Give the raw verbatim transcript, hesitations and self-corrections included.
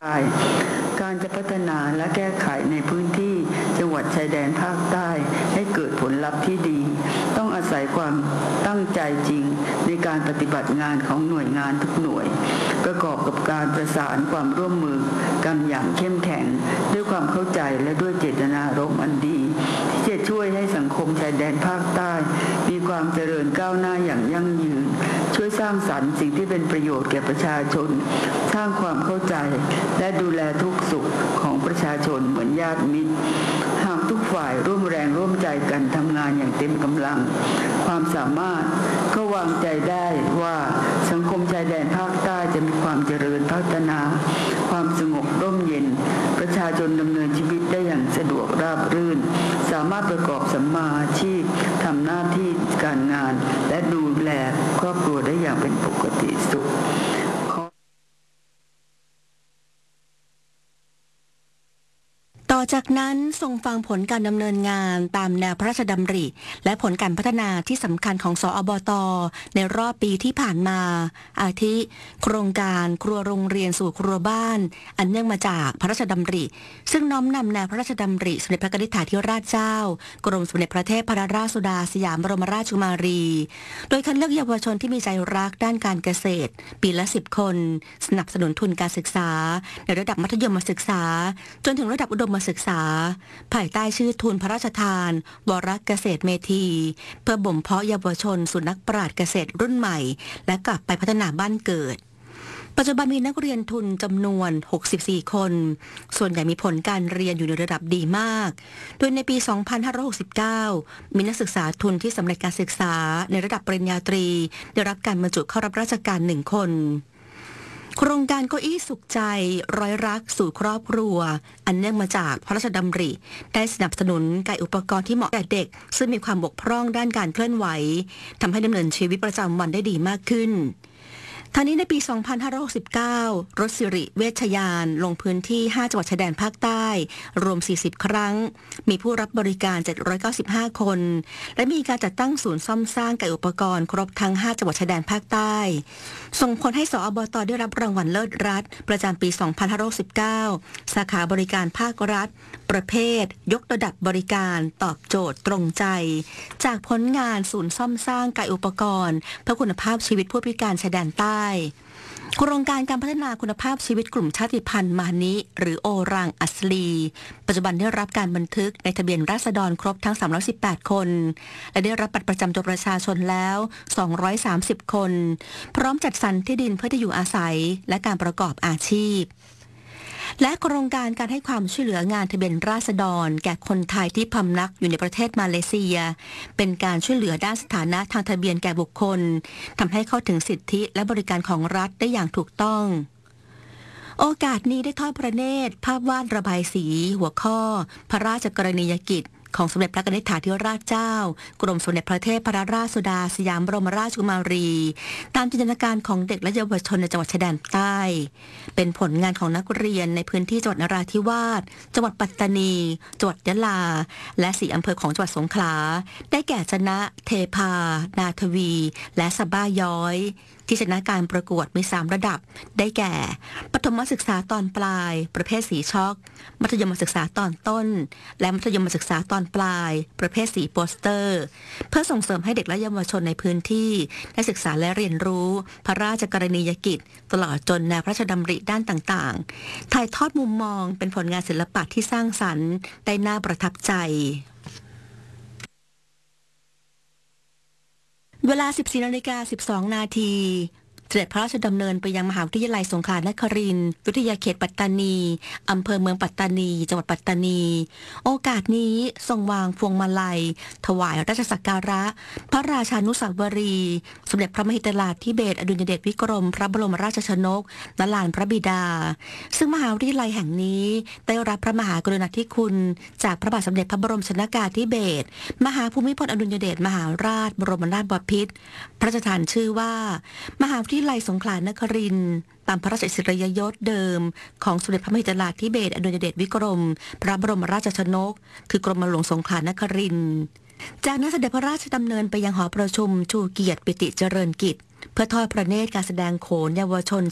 การจะพัฒนาและแก้ไขในพื้นที่จังหวัดชายแดนภาคใต้ให้เกิดผลลัพธ์ที่ดีต้องอาศัยความตั้งใจจริงในการปฏิบัติงานของหน่วยงานทุกหน่วยประกอบกับการประสานความร่วมมือกันอย่างเข้มแข็งด้วยความเข้าใจและด้วยเจตนารมณ์อันดีที่จะช่วยให้สังคมชายแดนภาคใต้มีความเจริญก้าวหน้าอย่างยั่งยืนช่วยสร้างสรรค์สิ่งที่เป็นประโยชน์แก่ประชาชนสร้างความเข้าใจและดูแลทุกสุขของประชาชนเหมือนญาติมิตรหากทุกฝ่ายร่วมแรงร่วมใจกันทำงานอย่างเต็มกำลังความสามารถก็วางใจได้ว่าสังคมชายแดนภาคใต้จะมีความเจริญพัฒนาความสงบร่มเย็นประชาชนดำเนินชีวิตได้อย่างสะดวกราบรื่นสามารถประกอบสัมมาอาชีพทำหน้าที่การงานและดูแลครอบครัวได้อย่างเป็นปกติสุขต่อจากนั้นทรงฟังผลการดำเนินงานตามแนวพระราชดำริและผลการพัฒนาที่สำคัญของสอบต.ในรอบปีที่ผ่านมาอาทิโครงการครัวโรงเรียนสู่ครัวบ้านอันเนื่องมาจากพระราชดำริซึ่งน้อมนำแนวพระราชดำริสมเด็จพระนิธิธิราชเจ้ากรมสมเด็จพระเทพรัตนราชสุดาสยามบรมราชกุมารีโดยคัดเลือกเยาวชนที่มีใจรักด้านการเกษตรปีละสิบคนสนับสนุนทุนการศึกษาในระดับมัธยมศึกษาจนถึงระดับอุดมศึกษาภายใต้ชื่อทุนพระราชทานวรเกษตรเมธีเพื่อบ่มเพาะเยาวชนสู่นักปราชญ์เกษตรรุ่นใหม่และกลับไปพัฒนาบ้านเกิดปัจจุบันมีนักเรียนทุนจำนวนหกสิบสี่คนส่วนใหญ่มีผลการเรียนอยู่ในระดับดีมากโดยในปีสองพันห้าร้อยหกสิบเก้ามีนักศึกษาทุนที่สำเร็จการศึกษาในระดับปริญญาตรีได้รับการบรรจุเข้ารับราชการหนึ่งคนโครงการเก้าอี้สุขใจร้อยรักสู่ครอบครัวอันเนื่องมาจากพระราชดำริได้สนับสนุนไก่อุปกรณ์ที่เหมาะแก่เด็กซึ่งมีความบกพร่องด้านการเคลื่อนไหวทำให้ดำเนินชีวิตประจำวันได้ดีมากขึ้นทางนี้ในปีสองพันห้าร้อยหกสิบเก้ารถสิริเวชยานลงพื้นที่ห้าจังหวัดชายแดนภาคใต้รวมสี่สิบครั้งมีผู้รับบริการเจ็ดร้อยเก้าสิบห้าคนและมีการจัดตั้งศูนย์ซ่อมสร้างไก่อุปกรณ์ครบทั้งห้าจังหวัดชายแดนภาคใต้ส่งผลให้สอบต.ได้รับรางวัลเลิศรัฐประจำปีสองพันห้าร้อยหกสิบเก้าสาขาบริการภาครัฐประเภทยกระดับบริการตอบโจทย์ตรงใจจากผลงานศูนย์ซ่อมสร้างไก่อุปกรณ์เพื่อคุณภาพชีวิตผู้พิการชายแดนใต้โครงการการพัฒนาคุณภาพชีวิตกลุ่มชาติพันธุ์มานิหรือโอรังอัสลีปัจจุบันได้รับการบันทึกในทะเบียนราษฎรครบทั้งสามร้อยสิบแปดคนและได้รับบัตรประจำตัวประชาชนแล้วสองร้อยสามสิบคนพร้อมจัดสรรที่ดินเพื่อที่อยู่อาศัยและการประกอบอาชีพและโครงการการให้ความช่วยเหลืองานทะเบียนราษฎรแก่คนไทยที่พำนักอยู่ในประเทศมาเลเซียเป็นการช่วยเหลือด้านสถานะทางทะเบียนแก่บุคคลทำให้เข้าถึงสิทธิและบริการของรัฐได้อย่างถูกต้องโอกาสนี้ได้ทอดพระเนตรภาพวาดระบายสีหัวข้อพระราชกรณียกิจของสมเด็จพระนิธิธิราชเจ้ากรมสมเด็จพระเทพรัตนราชสุดาสยามบรมราชกุมารีตามจินตนาการของเด็กและเยาวชนในจังหวัดชายแดนใต้เป็นผลงานของนักเรียนในพื้นที่จังหวัดนราธิวาสจังหวัดปัตตานีจังหวัดยะลาและสี่อำเภอของจังหวัดสงขลาได้แก่จะนะเทพานาทวีและสะบ้าย้อยที่ชนะการประกวดมีสามระดับได้แก่ประถมศึกษาตอนปลายประเภทสีช็อกมัธยมศึกษาตอนต้นและมัธยมศึกษาตอนปลายประเภทสีโปสเตอร์เพื่อส่งเสริมให้เด็กและเยาวชนในพื้นที่ได้ศึกษาและเรียนรู้พระราชกรณียกิจตลอดจนแนวพระราชดำริด้านต่างๆถ่ายทอดมุมมองเป็นผลงานศิลปะที่สร้างสรรค์ได้น่าประทับใจเวลา สิบสี่นาฬิกาสิบสองนาทีเสด็จพระราชดำเนินไปยังมหาวิทยาลัยสงขลานครินทร์วิทยาเขตปัตตานีอำเภอเมืองปัตตานีจังหวัดปัตตานีโอกาสนี้ทรงวางพวงมาลัยถวายราชสักการะพระราชานุสาวรีย์สมเด็จพระมหิดลธิเบศรอดุลยเดชวิกรมพระบรมราชชนกณลานพระบิดาซึ่งมหาวิทยาลัยแห่งนี้ได้รับพระมหากรุณาธิคุณจากพระบาทสมเด็จพระบรมชนกาธิเบศรมหาภูมิพลอดุลยเดชมหาราชบรมนาถบพิตรพระราชทานชื่อว่ามหาวิทยาลัยสงขลานครินทร์ตามพระราชอิสริยยศเดิมของสมเด็จพระมหิดลธิเบศรอดุลยเดชวิกรมพระบรมราชชนกคือกรมหลวงสงขลานครินทร์จากนั้นเสด็จพระราชดำเนินไปยังหอประชุมชูเกียรติปิติเจริญกิจเพื่อทอดพระเนตรการแสดงโขนเยาวชน